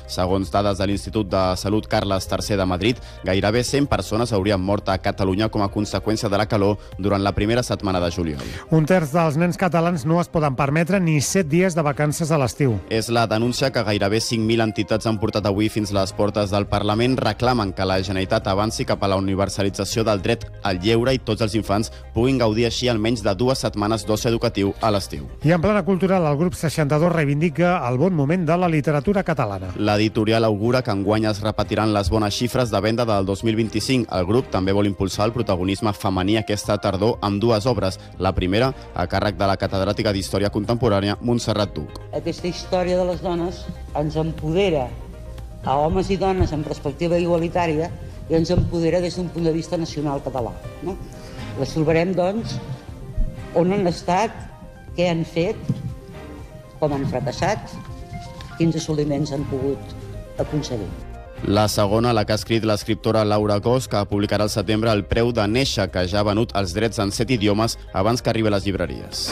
Segons dades de l'Institut de Salut Carles III de Madrid, gairebé 100 persones haurien mort a Catalunya com a conseqüència de la calor durant la primera setmana de juliol. Un terç dels nens catalans no es poden permetre ni 7 dies de vacances a l'estiu. És la denúncia que gairebé 5.000 entitats han portat avui fins a les portes del Parlament. Reclamen que la Generalitat avanci cap a la universalització del dret al lleure i tots els infants puguin gaudir així almenys de 2 setmanes d'oci educatiu a l'estiu. I en plana cultural, el grup 62 reivindica el bon moment de la literatura catalana. L'editorial augura que enguany es repetiran les bones xifres de venda del 2025. El grup també vol impulsar el protagonisme femení aquesta tardor amb 2 obres. La primera, a càrrec de la catedràtica d'Història Contemporània Montserrat Duc. Aquesta història de les dones ens empodera a homes i dones en perspectiva igualitària i ens empodera des d'un punt de vista nacional català. No? Les trobarem, doncs, on han estat, què han fet, com han fracassat, quins assoliments han pogut aconseguir. La segona, la que ha escrit l'escriptora Laura Cos, que publicarà al setembre El preu de néixer, que ja ha venut els drets en 7 idiomes abans que arribi a les llibreries.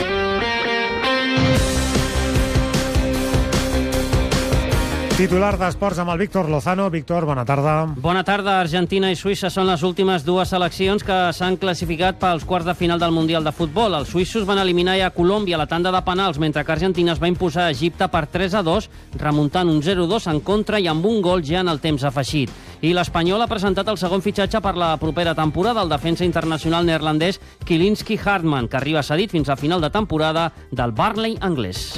Titular d'Esports amb el Víctor Lozano. Víctor, bona tarda. Bona tarda. Argentina i Suïssa són les últimes 2 seleccions que s'han classificat pels quarts de final del Mundial de Futbol. Els suïssos van eliminar ja Colòmbia a la tanda de penals, mentre que Argentina es va imposar a Egipte per 3-2, remuntant un 0-2 en contra i amb un gol ja en el temps afegit. I l'Espanyol ha presentat el segon fitxatge per la propera temporada, el defensa internacional neerlandès Kielinski Hartman, que arriba cedit fins a final de temporada del Burnley anglès.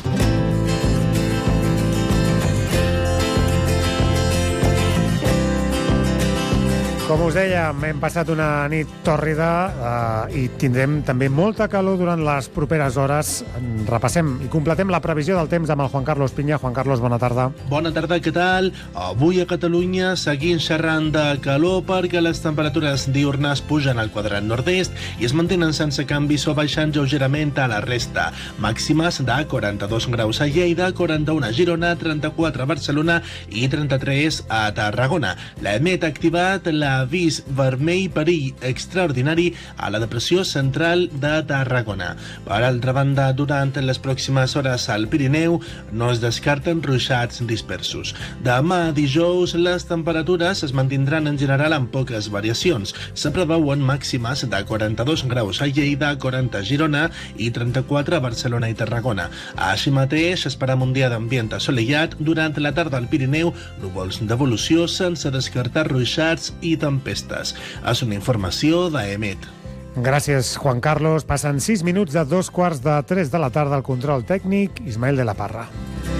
Com us dèiem, hem passat una nit tòrrida i tindrem també molta calor durant les properes hores. Repassem i completem la previsió del temps amb el Juan Carlos Piña. Juan Carlos, bona tarda. Bona tarda, què tal? Avui a Catalunya seguim xerrant de calor perquè les temperatures diurnes pugen al quadrant nord-est i es mantenen sense canvis o baixant lleugerament a la resta. Màximes de 42 graus a Lleida, 41 a Girona, 34 a Barcelona i 33 a Tarragona. L'EMET ha activat l'avís vermell perill extraordinari a la depressió central de Tarragona. Per altra banda, durant les pròximes hores al Pirineu no es descarten ruixats dispersos. Demà dijous les temperatures es mantindran en general amb poques variacions. Se preveuen màximes de 42 graus a Lleida, 40 a Girona i 34 a Barcelona i Tarragona. Així mateix esperam un dia d'ambient assolellat. Durant la tarda al Pirineu, núvols d'evolució sense descartar ruixats i tempestes. És una informació d'EMET. Gràcies, Juan Carlos. Passen 6 minuts de 2:15 de la tarda al control tècnic, Ismael de la Parra.